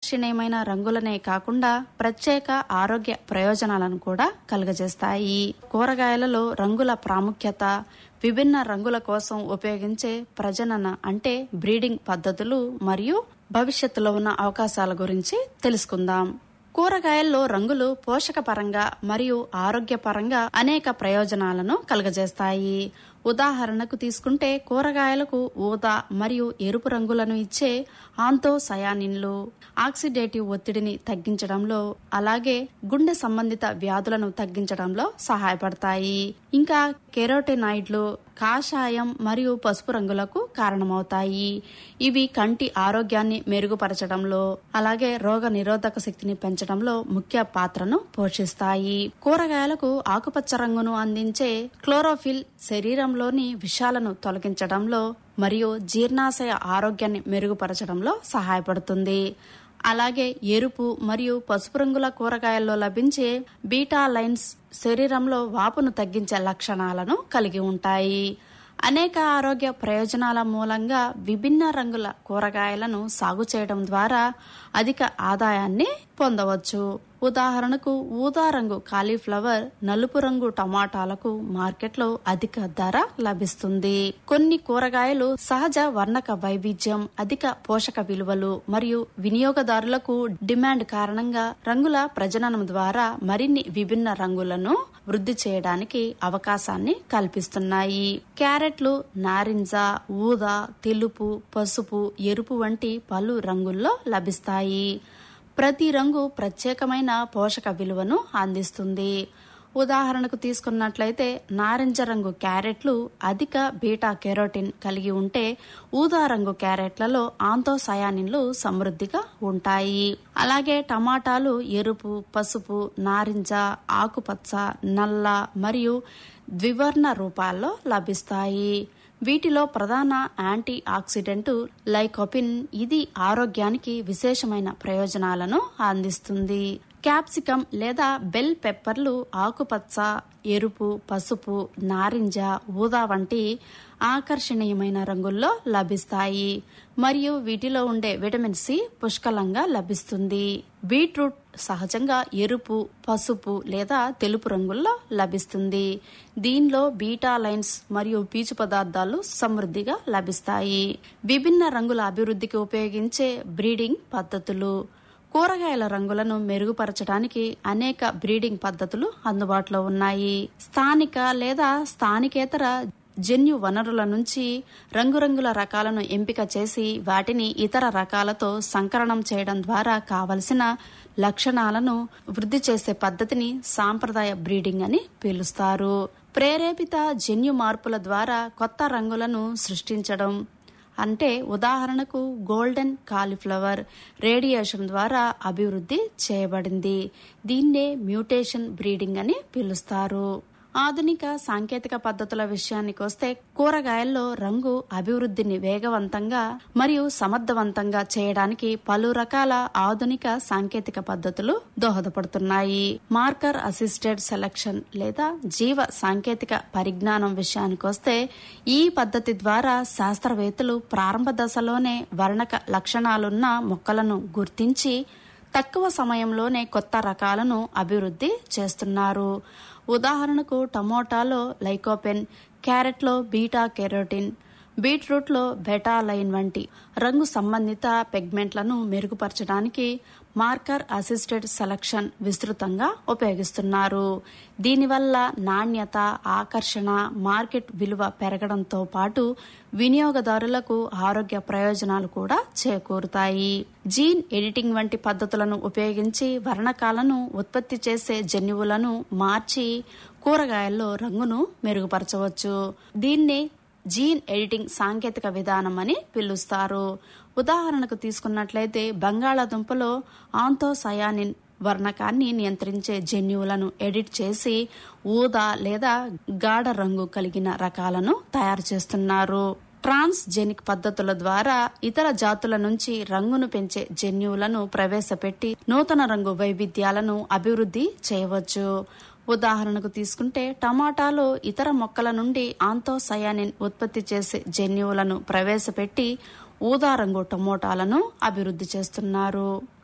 ఆకర్షణీయమైన రంగులనే కాకుండా ప్రత్యేక ఆరోగ్య ప్రయోజనాలను కూడా కలుగజేస్తాయి. కూరగాయలలో రంగుల ప్రాముఖ్యత, విభిన్న రంగుల కోసం ఉపయోగించే ప్రజనన అంటే బ్రీడింగ్ పద్ధతులు మరియు భవిష్యత్తులో ఉన్న అవకాశాల గురించి తెలుసుకుందాం. కూరగాయల్లో రంగులు పోషకపరంగా మరియు ఆరోగ్యపరంగా అనేక ప్రయోజనాలను కలుగజేస్తాయి. ఉదాహరణకు తీసుకుంటే కూరగాయలకు ఊదా మరియు ఎరుపు రంగులను ఇచ్చే ఆంతోసయానిన్లు ఆక్సిడేటివ్ ఒత్తిడిని తగ్గించడంలో, అలాగే గుండె సంబంధిత వ్యాధులను తగ్గించడంలో సహాయపడతాయి. ఇంకా కెరోటినాయిడ్లు కాషాయం మరియు పసుపు రంగులకు కారణమవుతాయి. ఇవి కంటి ఆరోగ్యాన్ని మెరుగుపరచడంలో, అలాగే రోగ నిరోధక శక్తిని పెంచడంలో ముఖ్య పాత్రను పోషిస్తాయి. కూరగాయలకు ఆకుపచ్చ రంగును అందించే క్లోరోఫిల్ శరీరంలోని విషాలను తొలగించడంలో మరియు జీర్ణాశయ ఆరోగ్యాన్ని మెరుగుపరచడంలో సహాయపడుతుంది. అలాగే ఎరుపు మరియు పసుపు రంగుల కూరగాయల్లో లభించే బీటా లైన్స్ శరీరంలో వాపును తగ్గించే లక్షణాలను కలిగి ఉంటాయి. అనేక ఆరోగ్య ప్రయోజనాల మూలంగా విభిన్న రంగుల కూరగాయలను సాగు చేయడం ద్వారా అధిక ఆదాయాన్ని పొందవచ్చు. ఉదాహరణకు ఊదా రంగు కాలీఫ్లవర్, నలుపు రంగు టమాటాలకు మార్కెట్లో అధిక ధర లభిస్తుంది. కొన్ని కూరగాయలు సహజ వర్ణక వైవిధ్యం, అధిక పోషక విలువలు మరియు వినియోగదారులకు డిమాండ్ కారణంగా రంగుల ప్రజననం ద్వారా మరిన్ని విభిన్న రంగులను వృద్ధి చేయడానికి అవకాశాన్ని కల్పిస్తున్నాయి. క్యారెట్లు నారింజ, ఊదా, తెలుపు, పసుపు, ఎరుపు వంటి పలు రంగుల్లో లభిస్తాయి. ప్రతి రంగు ప్రత్యేకమైన పోషక విలువను అందిస్తుంది. ఉదాహరణకు తీసుకున్నట్లయితే నారింజ రంగు క్యారెట్లు అధిక బీటా కెరోటిన్ కలిగి ఉంటే ఊదా రంగు క్యారెట్లలో ఆంతోసయానిన్లు సమృద్ధిగా ఉంటాయి. అలాగే టమాటాలు ఎరుపు, పసుపు, నారింజ, ఆకుపచ్చ, నల్ల మరియు ద్వివర్ణ రూపాల్లో లభిస్తాయి. వీటిలో ప్రధాన యాంటీ ఆక్సిడెంట్ లైకోపిన్. ఇది ఆరోగ్యానికి విశేషమైన ప్రయోజనాలను అందిస్తుంది. క్యాప్సికం లేదా బెల్ పెప్పర్లు ఆకుపచ్చ, ఎరుపు, పసుపు, నారింజ, ఊదా వంటి ఆకర్షణీయమైన రంగుల్లో లభిస్తాయి మరియు వీటిలో ఉండే విటమిన్ సి పుష్కలంగా లభిస్తుంది. బీట్రూట్ సహజంగా ఎరుపు, పసుపు లేదా తెలుపు రంగుల్లో లభిస్తుంది. దీనిలో బీటా లైన్స్ మరియు పీచు పదార్థాలు సమృద్ధిగా లభిస్తాయి. విభిన్న రంగుల అభివృద్ధికి ఉపయోగించే బ్రీడింగ్ పద్ధతులు. కూరగాయల రంగులను మెరుగుపరచడానికి అనేక బ్రీడింగ్ పద్ధతులు అందుబాటులో ఉన్నాయి. స్థానిక లేదా స్థానికేతర జన్యు వనరుల నుంచి రంగురంగుల రకాలను ఎంపిక చేసి వాటిని ఇతర రకాలతో సంకరణం చేయడం ద్వారా కావలసిన లక్షణాలను వృద్ధి చేసే పద్ధతిని సాంప్రదాయ బ్రీడింగ్ అని పిలుస్తారు. ప్రేరేపిత జన్యు మార్పుల ద్వారా కొత్త రంగులను సృష్టించడం అంటే ఉదాహరణకు గోల్డెన్ కాలీఫ్లవర్ రేడియేషన్ ద్వారా అభివృద్ధి చేయబడింది. దీన్నే మ్యూటేషన్ బ్రీడింగ్ అని పిలుస్తారు. ఆధునిక సాంకేతిక పద్ధతుల విషయానికి వస్తే కూరగాయల్లో రంగు అభివృద్ధిని వేగవంతంగా మరియు సమర్థవంతంగా చేయడానికి పలు రకాల ఆధునిక సాంకేతిక పద్ధతులు దోహదపడుతున్నాయి. మార్కర్ అసిస్టెడ్ సెలక్షన్ లేదా జీవ సాంకేతిక పరిజ్ఞానం విషయానికి వస్తే ఈ పద్ధతి ద్వారా శాస్త్రవేత్తలు ప్రారంభ దశలోనే వర్ణక లక్షణాలున్న మొక్కలను గుర్తించి తక్కువ సమయంలోనే కొత్త రకాలను అభివృద్ధి చేస్తున్నారు. ఉదాహరణకు టమోటాలో లైకోపెన్, క్యారెట్లో బీటా కెరోటిన్, బీట్రూట్లో బెటాలైన్ వంటి రంగు సంబంధిత పిగ్మెంట్లను మెరుగుపరచడానికి మార్కర్ అసిస్టెడ్ సెలక్షన్ విస్తృతంగా ఉపయోగిస్తున్నారు. దీనివల్ల నాణ్యత, ఆకర్షణ, మార్కెట్ విలువ పెరగడంతో పాటు వినియోగదారులకు ఆరోగ్య ప్రయోజనాలు కూడా చేకూరుతాయి. జీన్ ఎడిటింగ్ వంటి పద్ధతులను ఉపయోగించి వర్ణకాలను ఉత్పత్తి చేసే జన్యువులను మార్చి కూరగాయల్లో రంగును మెరుగుపరచవచ్చు. దీన్ని జీన్ ఎడిటింగ్ సాంకేతిక విధానం అని పిలుస్తారు. ఉదాహరణకు తీసుకున్నట్లయితే బంగాళాదుంపలో ఆంతోసయానిన్ వర్ణకాన్ని నియంత్రించే జన్యువులను ఎడిట్ చేసి ఊదా లేదా గాఢ రంగు కలిగిన రకాలను తయారు చేస్తున్నారు. ట్రాన్స్జెనిక్ పద్ధతుల ద్వారా ఇతర జాతుల నుంచి రంగును పెంచే జన్యువులను ప్రవేశపెట్టి నూతన రంగు వైవిధ్యాలను అభివృద్ధి చేయవచ్చు. ఉదాహరణకు తీసుకుంటే టమాటాలో ఇతర మొక్కల నుండి ఆంతోసయానిన్ ఉత్పత్తి చేసే జన్యువులను ప్రవేశపెట్టి ఊదా రంగు టమోటాలను అభివృద్ధి చేస్తున్నారు.